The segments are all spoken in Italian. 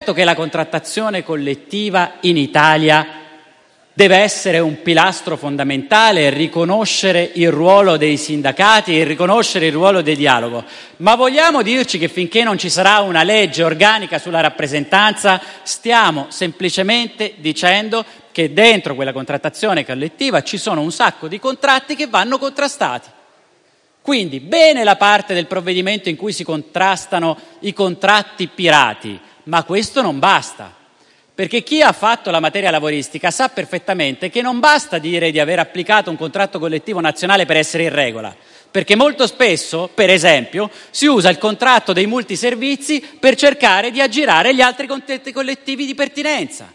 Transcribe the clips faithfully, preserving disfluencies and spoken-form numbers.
che la contrattazione collettiva in Italia deve essere un pilastro fondamentale e riconoscere il ruolo dei sindacati e riconoscere il ruolo del dialogo. Ma vogliamo dirci che finché non ci sarà una legge organica sulla rappresentanza, stiamo semplicemente dicendo che dentro quella contrattazione collettiva ci sono un sacco di contratti che vanno contrastati. Quindi bene la parte del provvedimento in cui si contrastano i contratti pirati, ma questo non basta. Perché chi ha fatto la materia lavoristica sa perfettamente che non basta dire di aver applicato un contratto collettivo nazionale per essere in regola, perché molto spesso, per esempio, si usa il contratto dei multiservizi per cercare di aggirare gli altri contratti collettivi di pertinenza.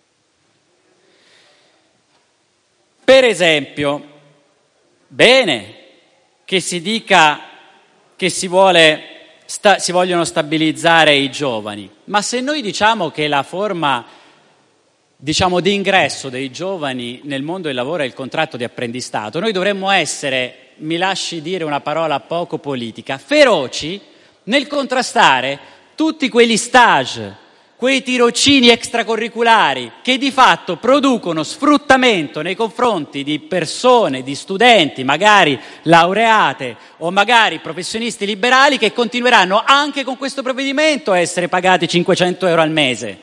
Per esempio, bene che si dica che si vuole Sta, si vogliono stabilizzare i giovani, ma se noi diciamo che la forma, diciamo, di ingresso dei giovani nel mondo del lavoro è il contratto di apprendistato, noi dovremmo essere, mi lasci dire una parola poco politica, feroci nel contrastare tutti quegli stage, quei tirocini extracurriculari che di fatto producono sfruttamento nei confronti di persone, di studenti, magari laureate o magari professionisti liberali, che continueranno anche con questo provvedimento a essere pagati cinquecento euro al mese.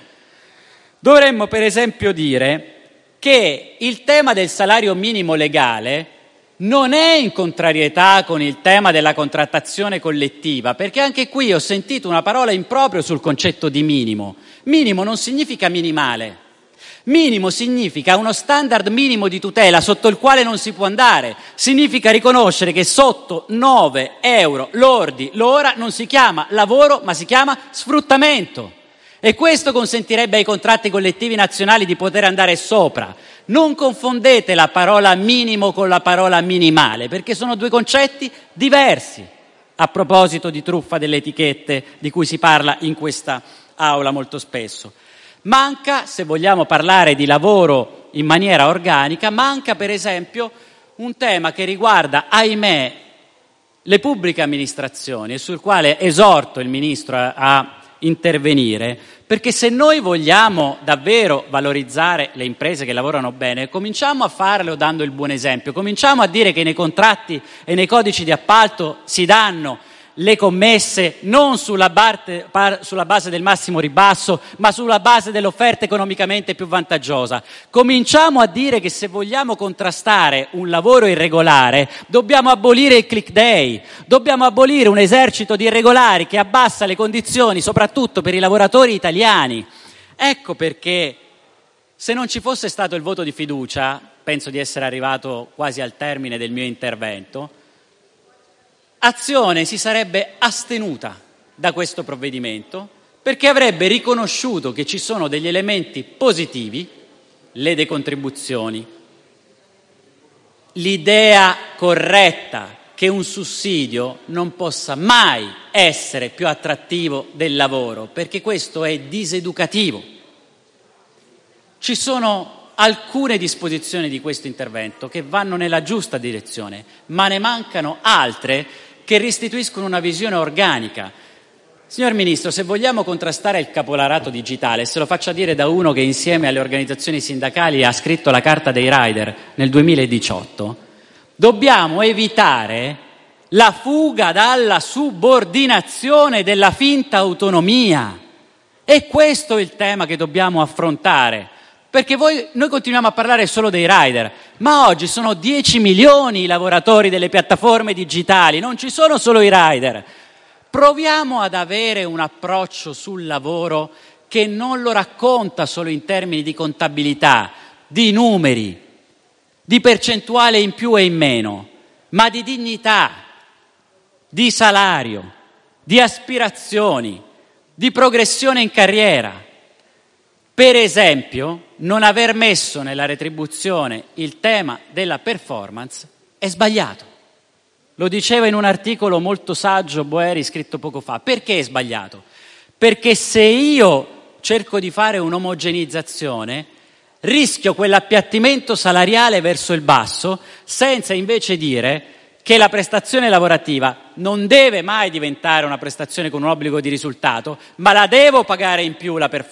Dovremmo per esempio dire che il tema del salario minimo legale non è in contrarietà con il tema della contrattazione collettiva, perché anche qui ho sentito una parola improprio sul concetto di minimo. Minimo non significa minimale. Minimo significa uno standard minimo di tutela sotto il quale non si può andare. Significa riconoscere che sotto nove euro lordi l'ora non si chiama lavoro, ma si chiama sfruttamento. E questo consentirebbe ai contratti collettivi nazionali di poter andare sopra. Non confondete la parola minimo con la parola minimale, perché sono due concetti diversi. A proposito di truffa delle etichette, di cui si parla in questa aula molto spesso. Manca, se vogliamo parlare di lavoro in maniera organica, manca per esempio un tema che riguarda, ahimè, le pubbliche amministrazioni e sul quale esorto il Ministro a, a intervenire, perché se noi vogliamo davvero valorizzare le imprese che lavorano bene, cominciamo a farlo dando il buon esempio, cominciamo a dire che nei contratti e nei codici di appalto si danno le commesse non sulla, bar- par- sulla base del massimo ribasso, ma sulla base dell'offerta economicamente più vantaggiosa. Cominciamo a dire che se vogliamo contrastare un lavoro irregolare dobbiamo abolire il click day, dobbiamo abolire un esercito di irregolari che abbassa le condizioni soprattutto per i lavoratori italiani. Ecco perché se non ci fosse stato il voto di fiducia, penso di essere arrivato quasi al termine del mio intervento, Azione si sarebbe astenuta da questo provvedimento perché avrebbe riconosciuto che ci sono degli elementi positivi, le decontribuzioni, l'idea corretta che un sussidio non possa mai essere più attrattivo del lavoro, perché questo è diseducativo. Ci sono alcune disposizioni di questo intervento che vanno nella giusta direzione, ma ne mancano altre che restituiscono una visione organica. Signor Ministro, se vogliamo contrastare il capolarato digitale, se lo faccia dire da uno che insieme alle organizzazioni sindacali ha scritto la Carta dei Rider nel duemiladiciotto, dobbiamo evitare la fuga dalla subordinazione della finta autonomia. E questo è il tema che dobbiamo affrontare. Perché voi, noi continuiamo a parlare solo dei rider, ma oggi sono dieci milioni i lavoratori delle piattaforme digitali, non ci sono solo i rider. Proviamo ad avere un approccio sul lavoro che non lo racconta solo in termini di contabilità, di numeri, di percentuale in più e in meno, ma di dignità, di salario, di aspirazioni, di progressione in carriera. Per esempio, non aver messo nella retribuzione il tema della performance è sbagliato. Lo diceva in un articolo molto saggio Boeri, scritto poco fa. Perché è sbagliato? Perché se io cerco di fare un'omogenizzazione, rischio quell'appiattimento salariale verso il basso, senza invece dire che la prestazione lavorativa non deve mai diventare una prestazione con un obbligo di risultato, ma la devo pagare in più la performance.